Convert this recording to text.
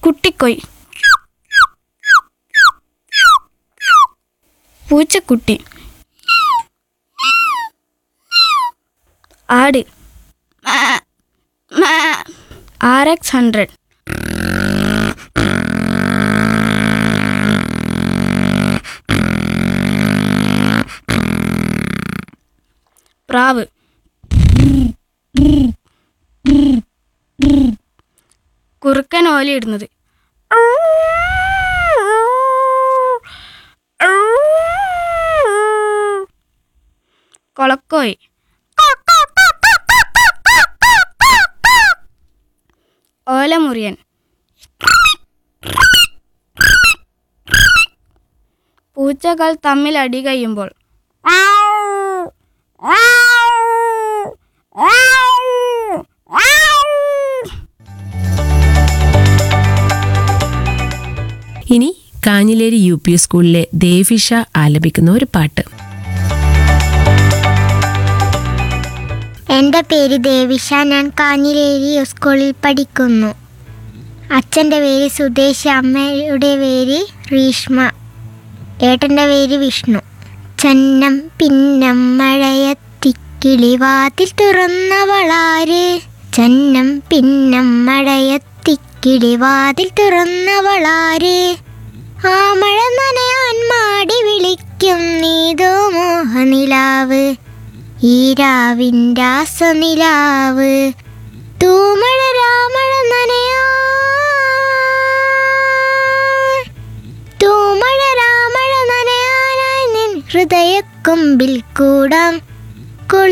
കുട്ടിക്കൊയ്. പൂച്ചക്കുട്ടി. ആട്. RX100. പ്രാവ്. കുറുക്കൻ ഓലയിടുന്നത്. കൊളക്കോയ്. ഓലമുറിയൻ. പൂച്ചകൾ തമ്മിൽ അടി കഴിയുമ്പോൾ. ഇനി കാഞ്ഞിലേരി UP സ്കൂളിലെ ദേവിഷ ആലപിക്കുന്ന ഒരു പാട്ട്. എൻ്റെ പേര് ദേവിഷ. ഞാൻ കാഞ്ഞിലേരി സ്കൂളിൽ പഠിക്കുന്നു. അച്ഛൻ്റെ പേര് സുദേശ്, അമ്മയുടെ പേര് റീഷ്മ, ഏട്ടൻ്റെ പേര് വിഷ്ണു. ചന്നം പിന്നം മഴയത്തിക്കിളിവാതിൽ തുറന്നവളാര്, ചന്നം പിന്നം മഴയത്തിക്കിളിവാതിൽ തുറന്നവളാര്, ആ മഴ നനയാൻ മാടി വിളിക്കും നീതോ മോഹനിലാവ്, ഈ രാവിൻ രാസനിലാവ്, തൂമഴ രാമഴ നനയാ, തൂമഴ രാമഴ നനയാനായി നിൻ ഹൃദയക്കൊമ്പിൽ കൂടാം.